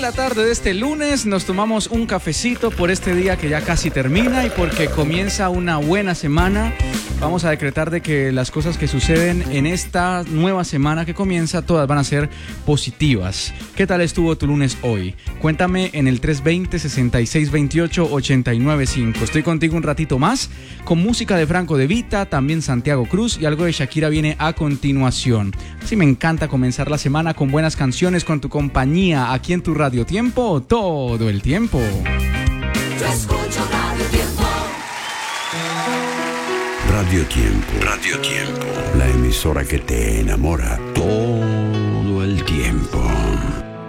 En la tarde de este lunes nos tomamos un cafecito por este día que ya casi termina y porque comienza una buena semana. Vamos a decretar de que las cosas que suceden en esta nueva semana que comienza, todas van a ser positivas. ¿Qué tal estuvo tu lunes hoy? Cuéntame en el 320-6628-895. Estoy contigo un ratito más con música de Franco De Vita, también Santiago Cruz y algo de Shakira viene a continuación. Así me encanta comenzar la semana con buenas canciones, con tu compañía, aquí en tu Radio Tiempo, todo el tiempo. Yo escucho Radio Tiempo. Radio Tiempo. Radio Tiempo. La emisora que te enamora todo el tiempo.